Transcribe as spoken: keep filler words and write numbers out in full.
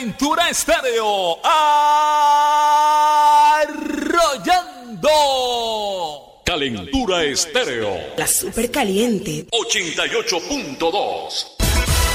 Calentura Estéreo, arrollando. Calentura Estéreo. La super caliente. ochenta y ocho punto dos.